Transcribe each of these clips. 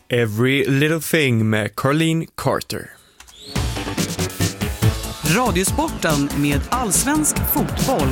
Every Little Thing med Caroline Carter. Radiosporten med allsvensk fotboll.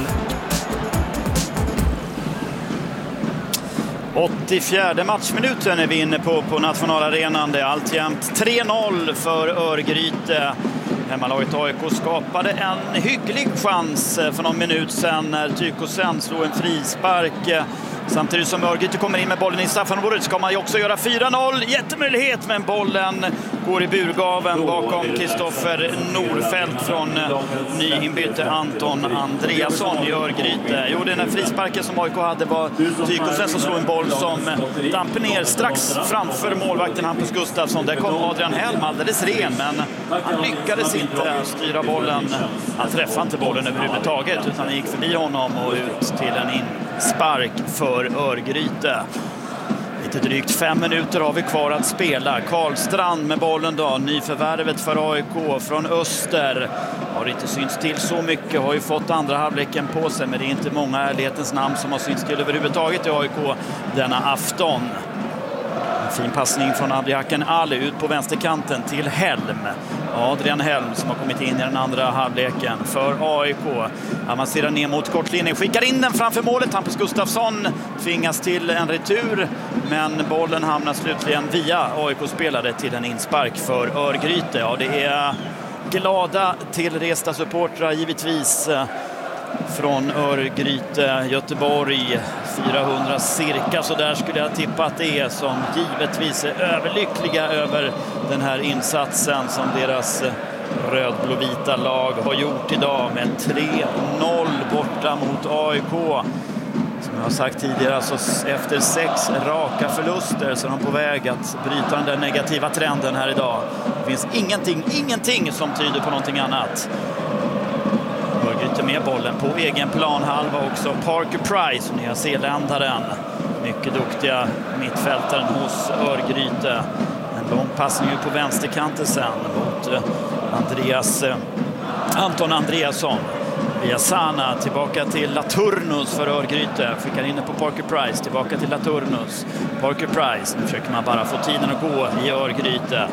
84:e matchminuten är vi inne på nationalarenan. Det är alltjämt 3-0 för Örgryte. Hemmalaget AIK skapade en hygglig chans för någon minut sedan när Tykosen slog en frispark. Samtidigt som Örgryte kommer in med bollen i straffområdet ska man ju också göra 4-0. Jättemöjlighet, men bollen går i burgaven bakom Kristoffer Norfelt från nyinbytte Anton Andreasson i Örgryte. Jo, den här frisparken som AIK hade var Tykosen som slog en boll som damper ner strax framför målvakten Hampus Gustafsson. Där kom Adrian Helm alldeles ren, men han lyckades inte styra bollen. Han träffade inte bollen överhuvudtaget utan gick förbi honom och ut till en inspark för Örgryte. Lite drygt 5 minuter har vi kvar att spela. Karlstrand med bollen då. Nyförvärvet för AIK från Öster. Har inte synts till så mycket. Har ju fått andra halvleken på sig. Men det är inte många ärlighetens namn som har synts till överhuvudtaget i AIK denna afton. En fin passning från Abdihaken Ali ut på vänsterkanten till Helm. Adrian Helm som har kommit in i den andra halvleken för AIK. Avancerar ner mot kortlinjen, skickar in den framför målet. Hampus Gustafsson tvingas till en retur, men bollen hamnar slutligen via AIK-spelare till en inspark för Örgryte. Ja, det är glada tillresta supportrar givetvis från Örgryte, Göteborg. 400 cirka, så där skulle jag tippa att det är, som givetvis är överlyckliga över den här insatsen som deras rödblåvita lag har gjort idag med 3-0 borta mot AIK. Som jag har sagt tidigare, alltså efter 6 raka förluster så är de på väg att bryta den där negativa trenden här idag. Det finns ingenting som tyder på någonting annat. Örgryte med bollen på egen planhalva också. Parker Price, nyzeeländaren. Mycket duktiga mittfältaren hos Örgryte. En lång passning ut på vänsterkanten sen mot Anton Andreasson. Via Sana tillbaka till Laturnus för Örgryte. Skickar in på Parker Price, tillbaka till Laturnus. Parker Price, nu försöker man bara få tiden att gå i Örgryte.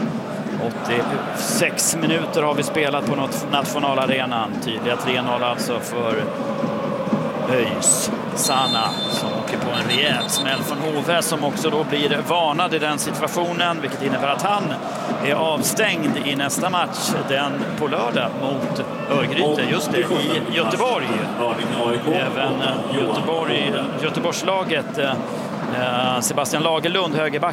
86 minuter har vi spelat på nationalarenan. Tydliga 3-0 alltså för ÖIS. Sana som åker på en rejäl smäll från Hove, som också då blir varnad i den situationen, vilket innebär att han är avstängd i nästa match, den på lördag mot Örgryte, just det, i Göteborg. Även Göteborgslaget, Sebastian Lagerlund, högerback,